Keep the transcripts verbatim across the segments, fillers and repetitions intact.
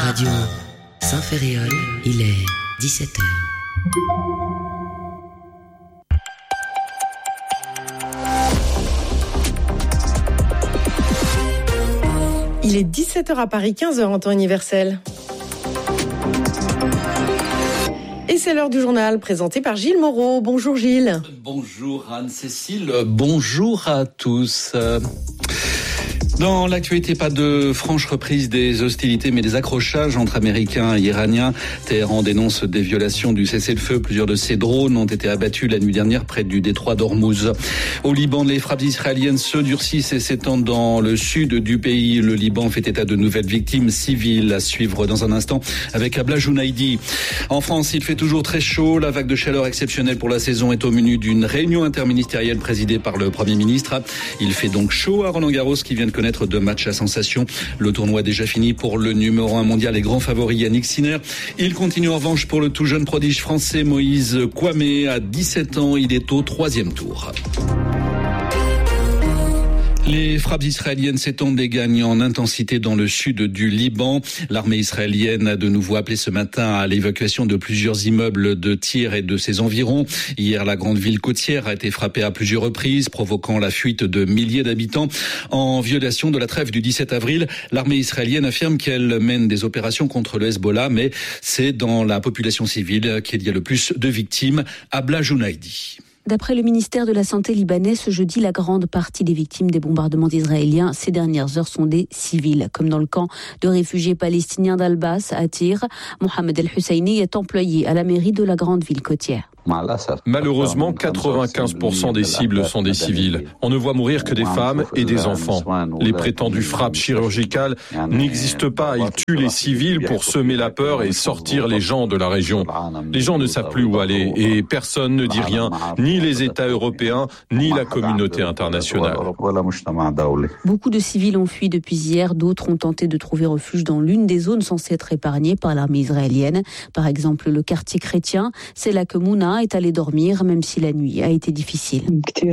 Radio un, Saint-Ferréol, il est dix-sept heures. Il est dix-sept heures à Paris, quinze heures en temps universel. Et c'est l'heure du journal présenté par Gilles Moreau. Bonjour Gilles. Bonjour Anne-Cécile, bonjour à tous. Dans l'actualité, pas de franche reprise des hostilités, mais des accrochages entre Américains et Iraniens. Téhéran dénonce des violations du cessez-le-feu. Plusieurs de ces drones ont été abattus la nuit dernière près du détroit d'Ormuz. Au Liban, les frappes israéliennes se durcissent et s'étendent dans le sud du pays. Le Liban fait état de nouvelles victimes civiles à suivre dans un instant avec Abla Jounaidi. En France, il fait toujours très chaud. La vague de chaleur exceptionnelle pour la saison est au menu d'une réunion interministérielle présidée par le Premier ministre. Il fait donc chaud à Roland-Garros qui vient de connaître deux matchs à sensation. Le tournoi déjà fini pour le numéro un mondial et grand favori Yannick Sinner. Il continue en revanche pour le tout jeune prodige français Moïse Kouamé. À dix-sept ans, il est au troisième tour. Les frappes israéliennes s'étendent et gagnent en intensité dans le sud du Liban. L'armée israélienne a de nouveau appelé ce matin à l'évacuation de plusieurs immeubles de Tyr et de ses environs. Hier, la grande ville côtière a été frappée à plusieurs reprises, provoquant la fuite de milliers d'habitants. En violation de la trêve du dix-sept avril, l'armée israélienne affirme qu'elle mène des opérations contre le Hezbollah, mais c'est dans la population civile qu'il y a le plus de victimes. Abla Jounaidi. D'après le ministère de la Santé libanais, ce jeudi, la grande partie des victimes des bombardements israéliens ces dernières heures sont des civils. Comme dans le camp de réfugiés palestiniens d'Al-Bas à Tyr, Mohamed El-Husseini est employé à la mairie de la grande ville côtière. Malheureusement, quatre-vingt-quinze pour cent des cibles sont des civils. On ne voit mourir que des femmes et des enfants. Les prétendues frappes chirurgicales n'existent pas. Ils tuent les civils pour semer la peur et sortir les gens de la région. Les gens ne savent plus où aller et personne ne dit rien, ni les États européens, ni la communauté internationale. Beaucoup de civils ont fui depuis hier. D'autres ont tenté de trouver refuge dans l'une des zones censées être épargnées par l'armée israélienne. Par exemple, le quartier chrétien. C'est là que Mouna est allé dormir, même si la nuit a été difficile.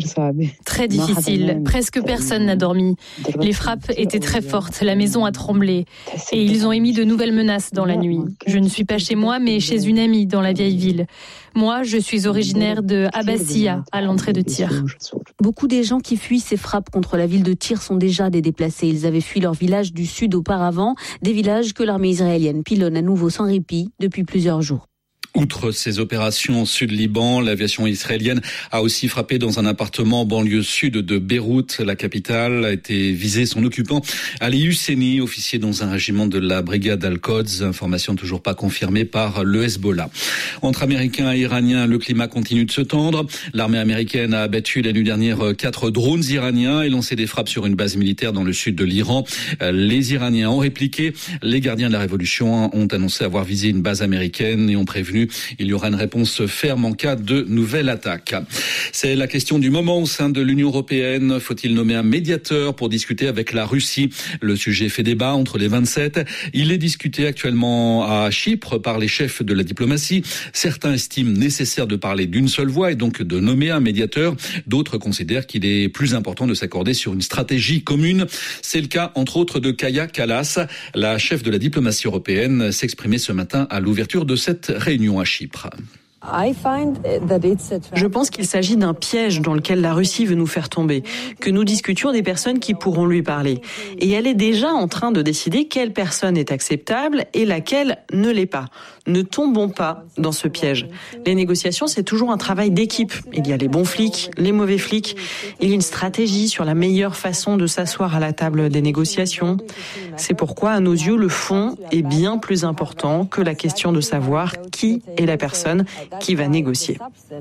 Très difficile. Presque personne n'a dormi. Les frappes étaient très fortes. La maison a tremblé. Et ils ont émis de nouvelles menaces dans la nuit. Je ne suis pas chez moi, mais chez une amie dans la vieille ville. Moi, je suis originaire de Abbassia, à l'entrée de Tyr. Beaucoup des gens qui fuient ces frappes contre la ville de Tyr sont déjà des déplacés. Ils avaient fui leur village du sud auparavant, des villages que l'armée israélienne pilonne à nouveau sans répit depuis plusieurs jours. Outre ces opérations au sud-Liban, l'aviation israélienne a aussi frappé dans un appartement en banlieue sud de Beyrouth. La capitale a été visée. Son occupant, Ali Husseini, officier dans un régiment de la brigade Al-Quds. Information toujours pas confirmée par le Hezbollah. Entre Américains et Iraniens, le climat continue de se tendre. L'armée américaine a abattu la nuit dernière quatre drones iraniens et lancé des frappes sur une base militaire dans le sud de l'Iran. Les Iraniens ont répliqué. Les gardiens de la révolution ont annoncé avoir visé une base américaine et ont prévenu il y aura une réponse ferme en cas de nouvelle attaque. C'est la question du moment au sein de l'Union européenne. Faut-il nommer un médiateur pour discuter avec la Russie? Le sujet fait débat entre les vingt-sept. Il est discuté actuellement à Chypre par les chefs de la diplomatie. Certains estiment nécessaire de parler d'une seule voix et donc de nommer un médiateur. D'autres considèrent qu'il est plus important de s'accorder sur une stratégie commune. C'est le cas, entre autres, de Kaja Kallas. La chef de la diplomatie européenne s'exprimait ce matin à l'ouverture de cette réunion à Chypre. Je pense qu'il s'agit d'un piège dans lequel la Russie veut nous faire tomber, que nous discutions des personnes qui pourront lui parler. Et elle est déjà en train de décider quelle personne est acceptable et laquelle ne l'est pas. Ne tombons pas dans ce piège. Les négociations, c'est toujours un travail d'équipe. Il y a les bons flics, les mauvais flics. Il y a une stratégie sur la meilleure façon de s'asseoir à la table des négociations. C'est pourquoi, à nos yeux, le fond est bien plus important que la question de savoir qui est la personne qui va négocier.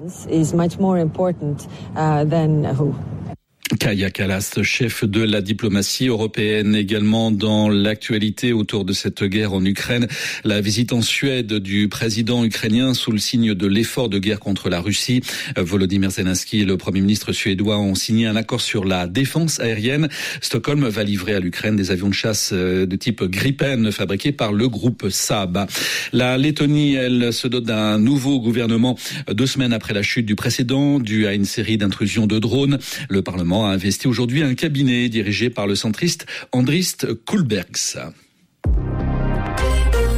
Kaja Kallas, chef de la diplomatie européenne, également dans l'actualité autour de cette guerre en Ukraine. La visite en Suède du président ukrainien sous le signe de l'effort de guerre contre la Russie. Volodymyr Zelensky et le Premier ministre suédois ont signé un accord sur la défense aérienne. Stockholm va livrer à l'Ukraine des avions de chasse de type Gripen fabriqués par le groupe Saab. La Lettonie, elle, se dote d'un nouveau gouvernement deux semaines après la chute du précédent, due à une série d'intrusions de drones. Le Parlement a investi aujourd'hui un cabinet dirigé par le centriste Andris Kulbergs.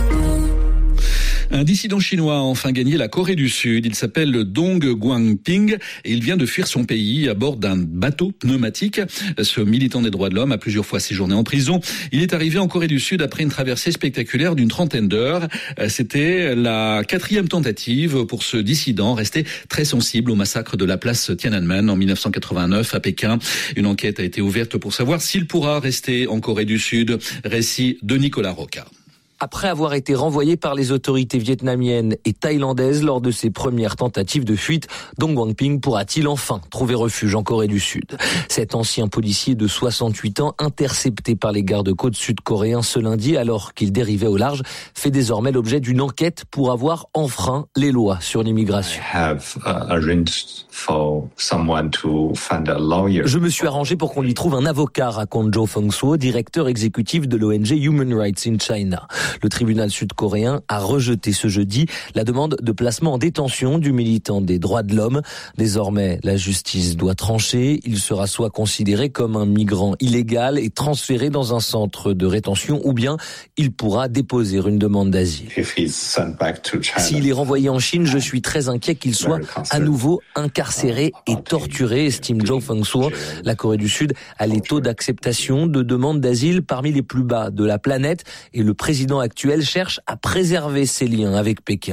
Un dissident chinois a enfin gagné la Corée du Sud. Il s'appelle Dong Guangping et il vient de fuir son pays à bord d'un bateau pneumatique. Ce militant des droits de l'homme a plusieurs fois séjourné en prison. Il est arrivé en Corée du Sud après une traversée spectaculaire d'une trentaine d'heures. C'était la quatrième tentative pour ce dissident resté très sensible au massacre de la place Tiananmen en dix-neuf cent quatre-vingt-neuf à Pékin. Une enquête a été ouverte pour savoir s'il pourra rester en Corée du Sud. Récit de Nicolas Roca. Après avoir été renvoyé par les autorités vietnamiennes et thaïlandaises lors de ses premières tentatives de fuite, Dong Guangping pourra-t-il enfin trouver refuge en Corée du Sud? Cet ancien policier de soixante-huit ans, intercepté par les gardes-côtes sud-coréens ce lundi alors qu'il dérivait au large, fait désormais l'objet d'une enquête pour avoir enfreint les lois sur l'immigration. Je me suis arrangé pour qu'on lui trouve un avocat, raconte Jo Feng-suo, directeur exécutif de l'O N G Human Rights in China. Le tribunal sud-coréen a rejeté ce jeudi la demande de placement en détention du militant des droits de l'homme. Désormais, la justice doit trancher. Il sera soit considéré comme un migrant illégal et transféré dans un centre de rétention, ou bien il pourra déposer une demande d'asile. S'il est renvoyé en Chine, je suis très inquiet qu'il soit à nouveau incarcéré et torturé, estime Jo Feng-suo. La Corée du Sud a les taux d'acceptation de demandes d'asile parmi les plus bas de la planète et le président actuel cherche à préserver ses liens avec Pékin.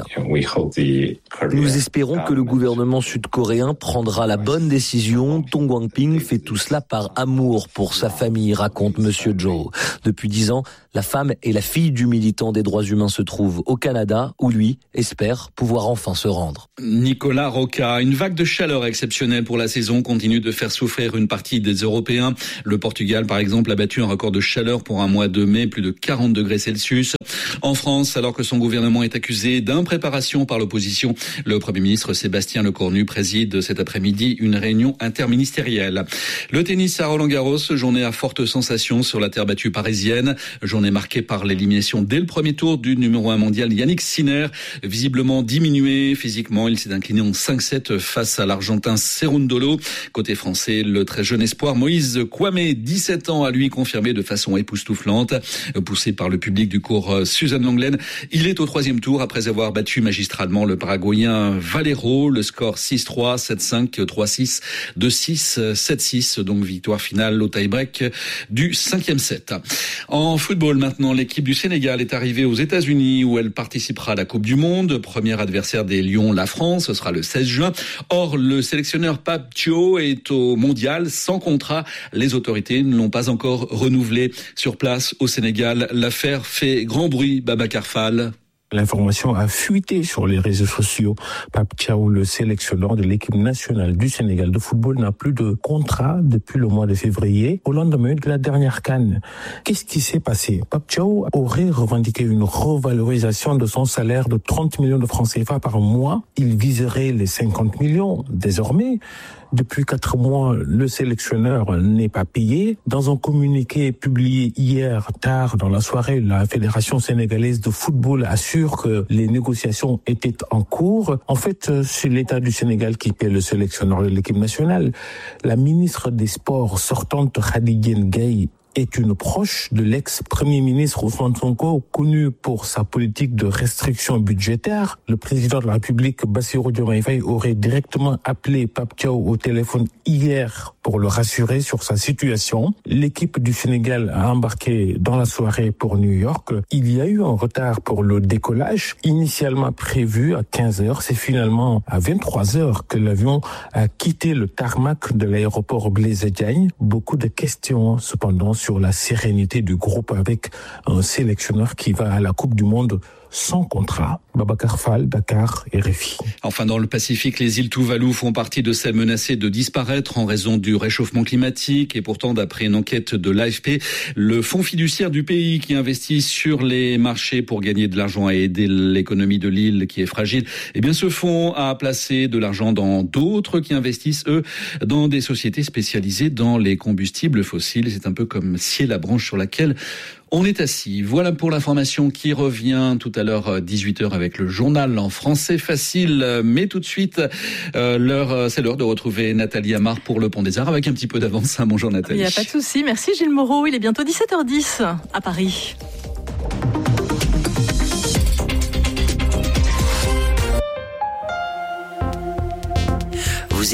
Nous espérons que le gouvernement sud-coréen prendra la bonne décision. Dong Guangping fait tout cela par amour pour sa famille, raconte Monsieur Jo. Depuis dix ans, la femme et la fille du militant des droits humains se trouvent au Canada, où lui espère pouvoir enfin se rendre. Nicolas Roca, une vague de chaleur exceptionnelle pour la saison continue de faire souffrir une partie des Européens. Le Portugal, par exemple, a battu un record de chaleur pour un mois de mai, plus de quarante degrés Celsius. En France, alors que son gouvernement est accusé d'impréparation par l'opposition, le Premier ministre Sébastien Lecornu préside cet après-midi une réunion interministérielle. Le tennis à Roland-Garros, journée à forte sensation sur la terre battue parisienne, journée marquée par l'élimination dès le premier tour du numéro un mondial Yannick Sinner, visiblement diminué physiquement. Il s'est incliné en cinq sept face à l'Argentin Cerundolo. Côté français, le très jeune espoir Moïse Kouamé, dix-sept ans, a lui confirmé de façon époustouflante, poussé par le public du cours Suzanne Lenglen. Il est au troisième tour après avoir battu magistralement le Paraguayen Valero. Le score six trois, sept cinq, trois six, deux six, sept six. Donc victoire finale au tie-break du cinquième set. En football maintenant, l'équipe du Sénégal est arrivée aux États-Unis où elle participera à la Coupe du Monde. Premier adversaire des Lions, la France. Ce sera le seize juin. Or, le sélectionneur Pape Thiaw est au mondial sans contrat. Les autorités ne l'ont pas encore renouvelé. Sur place au Sénégal, l'affaire fait grand bruit. Babacar Fall. L'information a fuité sur les réseaux sociaux. Pape Thiaw, le sélectionneur de l'équipe nationale du Sénégal de football, n'a plus de contrat depuis le mois de février, au lendemain de la dernière CAN. Qu'est-ce qui s'est passé? Pape Thiaw aurait revendiqué une revalorisation de son salaire de trente millions de francs C F A par mois. Il viserait les cinquante millions désormais. Depuis quatre mois, le sélectionneur n'est pas payé. Dans un communiqué publié hier tard dans la soirée, la Fédération sénégalaise de football assure que les négociations étaient en cours. En fait, c'est l'État du Sénégal qui paie le sélectionneur de l'équipe nationale. La ministre des Sports sortante, Khady Diène Gaye, est une proche de l'ex-premier ministre Ousmane Sonko, connu pour sa politique de restriction budgétaire. Le président de la République, Bassirou Diomaye Faye, aurait directement appelé Pape Thiaw au téléphone hier pour le rassurer sur sa situation. L'équipe du Sénégal a embarqué dans la soirée pour New York. Il y a eu un retard pour le décollage, initialement prévu à quinze heures. C'est finalement à vingt-trois heures que l'avion a quitté le tarmac de l'aéroport Blaise Diagne. Beaucoup de questions, cependant, sur la sérénité du groupe avec un sélectionneur qui va à la Coupe du Monde sans contrat. Babacar Fall, Dakar, R F I. Enfin, dans le Pacifique, les îles Tuvalu font partie de celles menacées de disparaître en raison du réchauffement climatique. Et pourtant, d'après une enquête de l'A F P, le fonds fiduciaire du pays qui investit sur les marchés pour gagner de l'argent et aider l'économie de l'île qui est fragile, eh bien, ce fonds a placé de l'argent dans d'autres qui investissent, eux, dans des sociétés spécialisées dans les combustibles fossiles. C'est un peu comme scier la branche sur laquelle on est assis. Voilà pour l'information qui revient tout à l'heure dix-huit heures avec le journal en français facile. Mais tout de suite, euh, l'heure, c'est l'heure de retrouver Nathalie Amar pour le Pont des Arts avec un petit peu d'avance. Bonjour Nathalie. Il n'y a pas de souci. Merci Gilles Moreau. Il est bientôt dix-sept heures dix à Paris.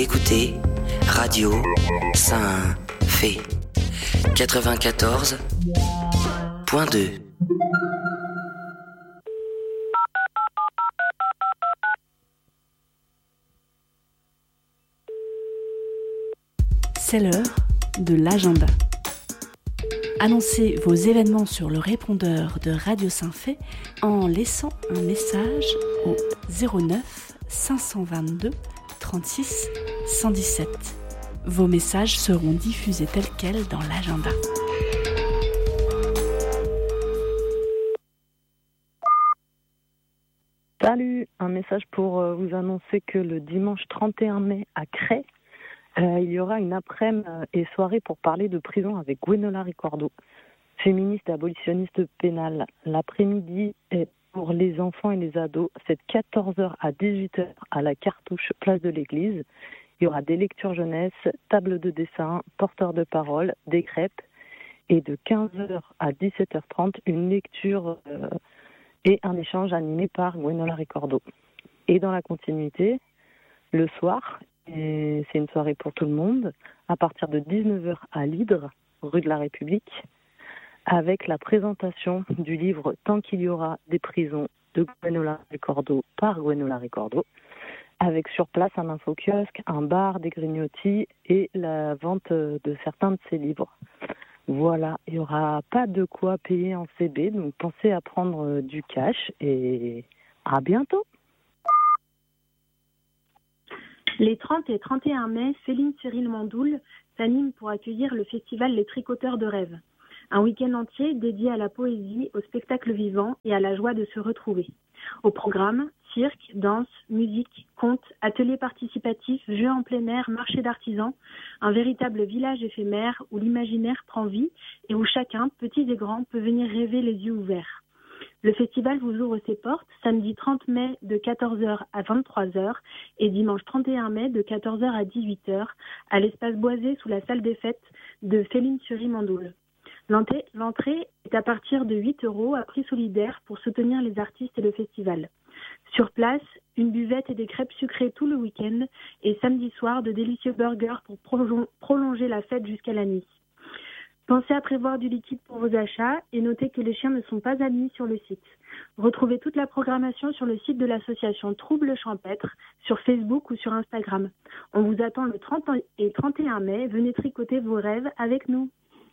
Vous écoutez Radio Saint-Fé quatre-vingt-quatorze point deux. C'est l'heure de l'agenda. Annoncez vos événements sur le répondeur de Radio Saint-Fé en laissant un message au zéro neuf cinq cent vingt-deux trente-six cent dix-sept. Vos messages seront diffusés tels quels dans l'agenda. Salut, un message pour vous annoncer que le dimanche trente et un mai à Crest, euh, il y aura une après-midi et soirée pour parler de prison avec Gwenola Ricordo, féministe et abolitionniste pénale. L'après-midi est pour les enfants et les ados, c'est de quatorze heures à dix-huit heures à la Cartouche, place de l'église. Il y aura des lectures jeunesse, table de dessin, porteurs de parole, des crêpes. Et de quinze heures à dix-sept heures trente, une lecture euh, et un échange animé par Gwenola Ricordo. Et dans la continuité, le soir, et c'est une soirée pour tout le monde, à partir de dix-neuf heures à l'Hydre, rue de la République, avec la présentation du livre « Tant qu'il y aura des prisons » de Gwenola Ricordo par Gwenola Ricordo, avec sur place un infokiosque, un bar, des grignotis et la vente de certains de ses livres. Voilà, il n'y aura pas de quoi payer en C B, donc pensez à prendre du cash et à bientôt. Les trente et trente et un mai, Céline Cyril Mandoul s'anime pour accueillir le festival Les Tricoteurs de Rêve. Un week-end entier dédié à la poésie, au spectacle vivant et à la joie de se retrouver. Au programme, cirque, danse, musique, contes, ateliers participatifs, jeux en plein air, marché d'artisans, un véritable village éphémère où l'imaginaire prend vie et où chacun, petits et grands, peut venir rêver les yeux ouverts. Le festival vous ouvre ses portes samedi trente mai de quatorze heures à vingt-trois heures et dimanche trente et un mai de quatorze heures à dix-huit heures à l'espace boisé sous la salle des fêtes de Céline Cyril Mandoul. L'entrée, l'entrée est à partir de huit euros à prix solidaire pour soutenir les artistes et le festival. Sur place, une buvette et des crêpes sucrées tout le week-end et samedi soir, de délicieux burgers pour prolonger la fête jusqu'à la nuit. Pensez à prévoir du liquide pour vos achats et notez que les chiens ne sont pas admis sur le site. Retrouvez toute la programmation sur le site de l'association Troubles Champêtres, sur Facebook ou sur Instagram. On vous attend le trente et trente et un mai. Venez tricoter vos rêves avec nous.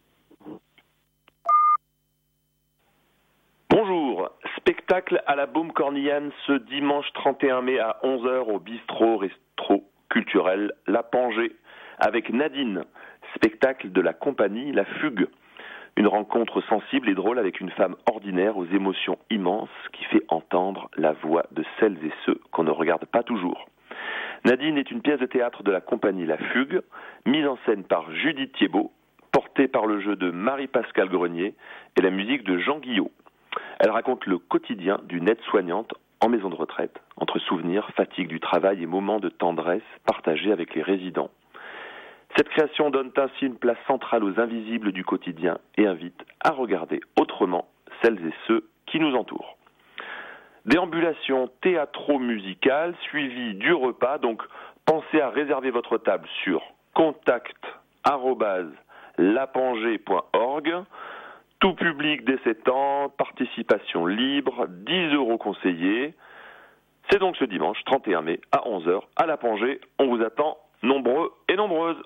Bonjour, spectacle à la Baume Cornillane ce dimanche trente et un mai à onze heures au bistrot resto culturel La Pangée avec Nadine, spectacle de la compagnie La Fugue. Une rencontre sensible et drôle avec une femme ordinaire aux émotions immenses qui fait entendre la voix de celles et ceux qu'on ne regarde pas toujours. Nadine est une pièce de théâtre de la compagnie La Fugue, mise en scène par Judith Thiebaud, portée par le jeu de Marie-Pascale Grenier et la musique de Jean Guillot. Elle raconte le quotidien d'une aide-soignante en maison de retraite, entre souvenirs, fatigue du travail et moments de tendresse partagés avec les résidents. Cette création donne ainsi une place centrale aux invisibles du quotidien et invite à regarder autrement celles et ceux qui nous entourent. Déambulation théâtro-musicale suivie du repas, donc pensez à réserver votre table sur contact arobase lapangée point org. Tout public dès sept ans, participation libre, dix euros conseillés. C'est donc ce dimanche trente et un mai à onze heures à La Pangée. On vous attend nombreux et nombreuses.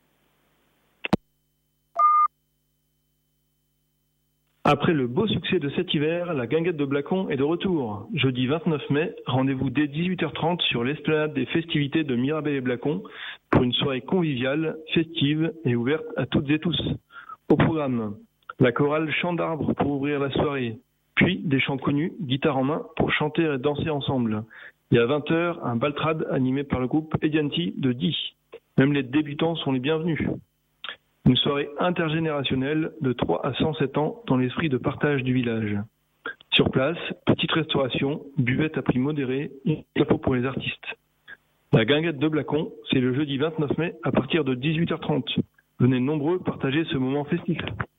Après le beau succès de cet hiver, la guinguette de Blacon est de retour. Jeudi vingt-neuf mai, rendez-vous dès dix-huit heures trente sur l'esplanade des festivités de Mirabel et Blacon pour une soirée conviviale, festive et ouverte à toutes et tous. Au programme, la chorale Chant d'Arbre pour ouvrir la soirée, puis des chants connus, guitare en main, pour chanter et danser ensemble. Et à vingt heures, un baltrade animé par le groupe Edianti de Die. Même les débutants sont les bienvenus. Une soirée intergénérationnelle de trois à cent sept ans dans l'esprit de partage du village. Sur place, petite restauration, buvette à prix modéré et chapeau pour les artistes. La guinguette de Blacon, c'est le jeudi vingt-neuf mai à partir de dix-huit heures trente. Venez nombreux partager ce moment festif.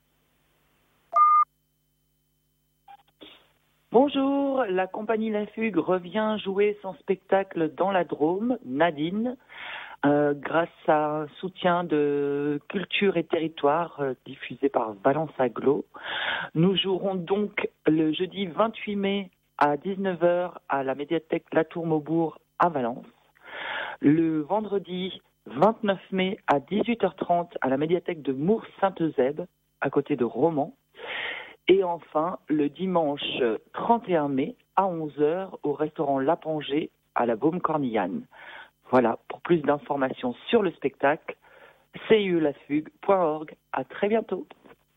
Bonjour, la compagnie La Fugue revient jouer son spectacle dans la Drôme, Nadine, euh, grâce à un soutien de Culture et Territoire euh, diffusé par Valence Aglo. Nous jouerons donc le jeudi vingt-huit mai à dix-neuf heures à la médiathèque Latour-Maubourg à Valence. Le vendredi vingt-neuf mai à dix-huit heures trente à la médiathèque de Mours-Saint-Eusèbe à côté de Romans. Et enfin, le dimanche trente et un mai à onze heures au restaurant L'Apongée à la Baume-Cornillane. Voilà, pour plus d'informations sur le spectacle, c u la fugue point org. À très bientôt.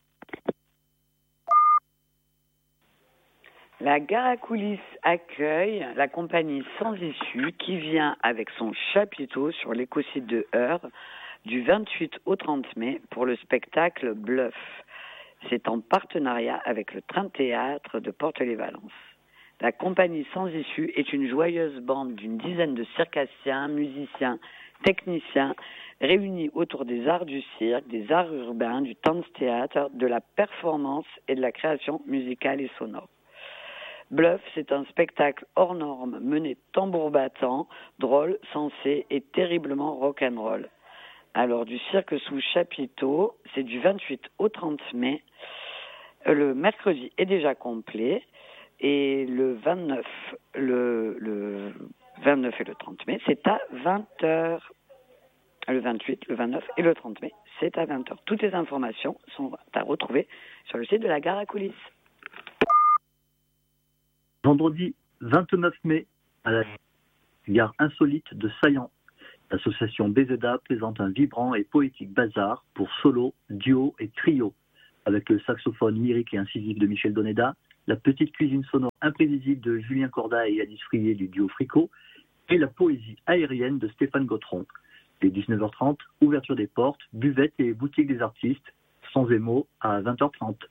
La Gare à Coulisses accueille la compagnie Sans Issue qui vient avec son chapiteau sur l'écosite de Heure du vingt-huit au trente mai pour le spectacle Bluff. C'est en partenariat avec le Train Théâtre de Porte-les-Valences. La compagnie Sans Issue est une joyeuse bande d'une dizaine de circassiens, musiciens, techniciens, réunis autour des arts du cirque, des arts urbains, du dance-théâtre, de la performance et de la création musicale et sonore. Bluff, c'est un spectacle hors norme, mené tambour battant, drôle, sensé et terriblement rock'n'roll. Alors, du cirque sous chapiteau, c'est du vingt-huit au trente mai. Le mercredi est déjà complet. Et le vingt-neuf, le, le vingt-neuf et le trente mai, c'est à vingt heures. Le vingt-huit, le vingt-neuf et le trente mai, c'est à vingt heures. Toutes les informations sont à retrouver sur le site de la Gare à Coulisses. Vendredi vingt-neuf mai, à la gare insolite de Saillant, l'association B Z A présente un vibrant et poétique bazar pour solo, duo et trio, avec le saxophone lyrique et incisif de Michel Doneda, la petite cuisine sonore imprévisible de Julien Corda et Alice Frier du duo Fricot, et la poésie aérienne de Stéphane Gautron. Dès dix-neuf heures trente, ouverture des portes, buvette et boutique des artistes, sans émo à vingt heures trente.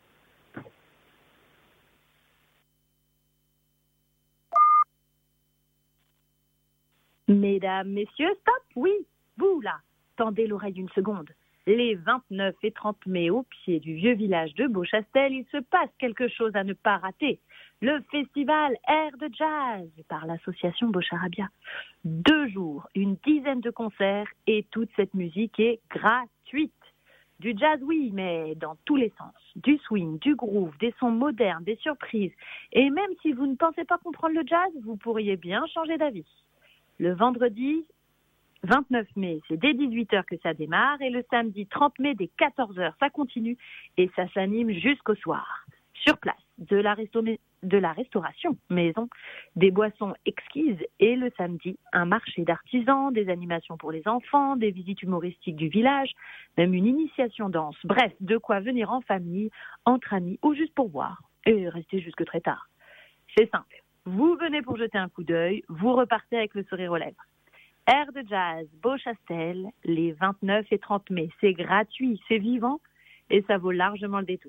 Mesdames, messieurs, stop, oui, vous là, tendez l'oreille une seconde. Les vingt-neuf et trente mai, au pied du vieux village de Beauchastel, il se passe quelque chose à ne pas rater. Le festival Air de Jazz par l'association Beaucharabia. Deux jours, une dizaine de concerts et toute cette musique est gratuite. Du jazz, oui, mais dans tous les sens. Du swing, du groove, des sons modernes, des surprises. Et même si vous ne pensez pas comprendre le jazz, vous pourriez bien changer d'avis. Le vendredi vingt-neuf mai, c'est dès dix-huit heures que ça démarre, et le samedi trente mai, dès quatorze heures, ça continue, et ça s'anime jusqu'au soir. Sur place, de la, resto- de la restauration maison, des boissons exquises, et le samedi, un marché d'artisans, des animations pour les enfants, des visites humoristiques du village, même une initiation danse. Bref, de quoi venir en famille, entre amis, ou juste pour boire, et rester jusque très tard. C'est simple. Vous venez pour jeter un coup d'œil, vous repartez avec le sourire aux lèvres. Air de Jazz, Beauchastel, les vingt-neuf et trente mai. C'est gratuit, c'est vivant et ça vaut largement le détour.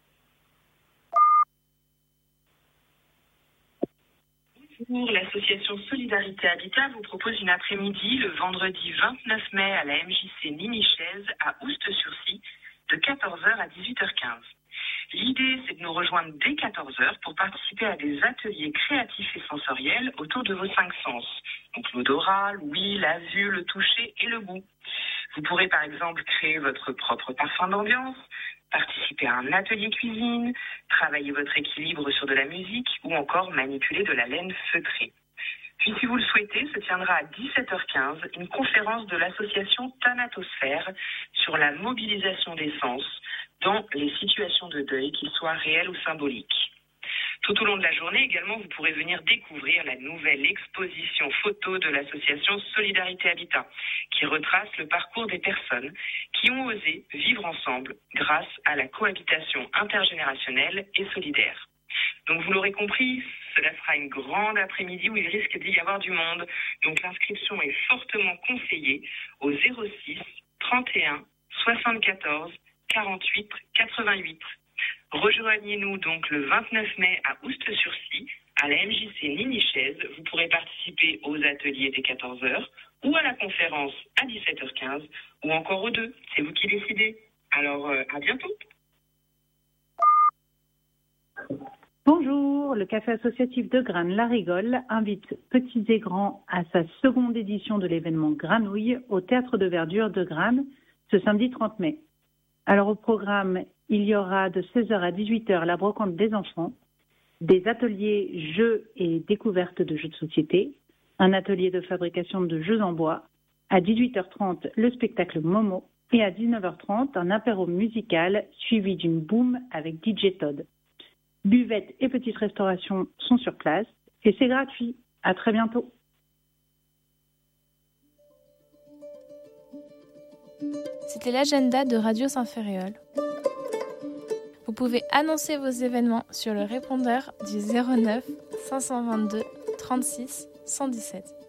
Bonjour, l'association Solidarité Habitat vous propose une après-midi le vendredi vingt-neuf mai à la M J C Ninichaise à Oust-sur-Cy de quatorze heures à dix-huit heures quinze. L'idée, c'est de nous rejoindre dès quatorze heures pour participer à des ateliers créatifs et sensoriels autour de vos cinq sens. Donc l'odorat, l'ouïe, la vue, le toucher et le goût. Vous pourrez par exemple créer votre propre parfum d'ambiance, participer à un atelier cuisine, travailler votre équilibre sur de la musique ou encore manipuler de la laine feutrée. Puis si vous le souhaitez, se tiendra à dix-sept heures quinze une conférence de l'association Thanatosphère sur la mobilisation des sens dans les situations de deuil, qu'ils soient réels ou symboliques. Tout au long de la journée également, vous pourrez venir découvrir la nouvelle exposition photo de l'association Solidarité Habitat, qui retrace le parcours des personnes qui ont osé vivre ensemble grâce à la cohabitation intergénérationnelle et solidaire. Donc vous l'aurez compris, cela sera une grande après-midi où il risque d'y avoir du monde. Donc l'inscription est fortement conseillée au zéro six trente et un soixante-quatorze quarante-huit quatre-vingt-huit. Rejoignez-nous donc le vingt-neuf mai à Oust-sur-Cy, à la M J C Ninichaise. Vous pourrez participer aux ateliers dès quatorze heures ou à la conférence à dix-sept heures quinze ou encore aux deux. C'est vous qui décidez. Alors, euh, à bientôt. Bonjour, jour, le café associatif de Granes, La Rigole, invite petits et grands à sa seconde édition de l'événement Granouille au Théâtre de Verdure de Granes, ce samedi trente mai. Alors au programme, il y aura de seize heures à dix-huit heures la brocante des enfants, des ateliers jeux et découvertes de jeux de société, un atelier de fabrication de jeux en bois, à dix-huit heures trente le spectacle Momo et à dix-neuf heures trente un apéro musical suivi d'une boom avec D J Todd. Buvettes et petites restaurations sont sur place et c'est gratuit. À très bientôt. C'était l'agenda de Radio Saint-Ferréol. Vous pouvez annoncer vos événements sur le répondeur du zéro neuf cinq cent vingt-deux trente-six cent dix-sept.